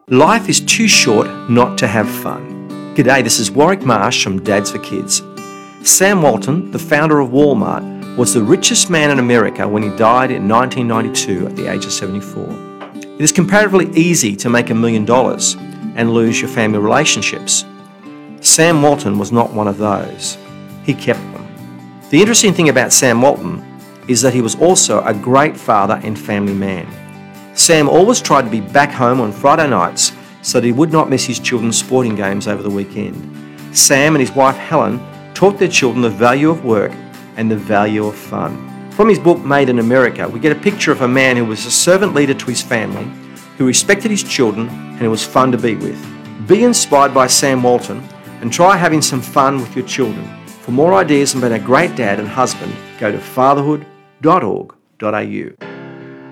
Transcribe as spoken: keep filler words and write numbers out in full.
Life is too short not to have fun. G'day, this is Warwick Marsh from Dads for Kids. Sam Walton, the founder of Walmart, was the richest man in America when he died in nineteen ninety-two at the age of seventy-four. It is comparatively easy to make a million dollars and lose your family relationships. Sam Walton was not one of those. He kept them. The interesting thing about Sam Walton is that he was also a great father and family man. Sam always tried to be back home on Friday nights so that he would not miss his children's sporting games over the weekend. Sam and his wife Helen taught their children the value of work and the value of fun. From his book Made in America, we get a picture of a man who was a servant leader to his family, who respected his children and who was fun to be with. Be inspired by Sam Walton and try having some fun with your children. For more ideas on being a great dad and husband, go to fatherhood dot org dot a u.